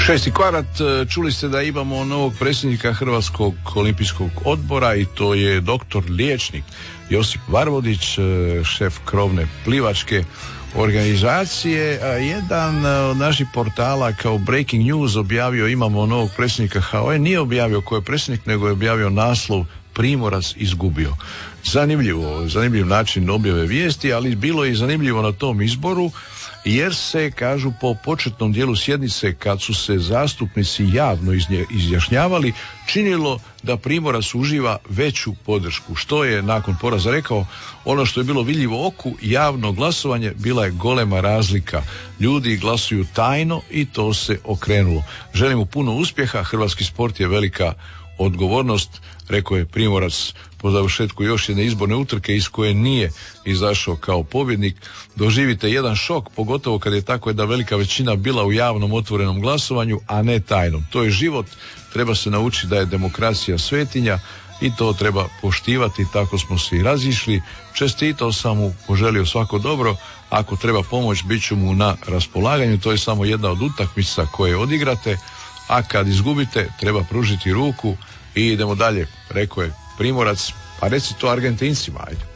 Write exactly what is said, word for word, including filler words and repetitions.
Šesti kvadrat, čuli ste da imamo novog predsjednika Hrvatskog olimpijskog odbora i to je doktor liječnik Josip Varvodić, šef krovne plivačke organizacije. Jedan od naših portala kao breaking news objavio imamo novog predsjednika H O E, nije objavio ko je predsjednik, nego je objavio naslov Primorac izgubio. Zanimljivo, zanimljiv način objave vijesti, ali bilo je i zanimljivo na tom izboru, jer se, kažu, po početnom dijelu sjednice, kad su se zastupnici javno izjašnjavali, činilo da Primorac uživa veću podršku. Što je nakon poraza rekao, ono što je bilo vidljivo oku, javno glasovanje, bila je golema razlika. Ljudi glasuju tajno i to se okrenulo. Želim mu puno uspjeha, hrvatski sport je velika odgovornost, rekao je Primorac po završetku još jedne izborne utrke iz koje nije izašao kao pobjednik. Doživite jedan šok, pogotovo kad je tako jedna velika većina bila u javnom otvorenom glasovanju, a ne tajnom. To je život, treba se naučiti da je demokracija svetinja i to treba poštivati, tako smo se i razišli. Čestitao sam mu, poželio svako dobro, ako treba pomoć bit ću mu na raspolaganju, to je samo jedna od utakmica koje odigrate, a kad izgubite treba pružiti ruku i idemo dalje, rekao je Primorac. Pa reci to Argentincima, ajde.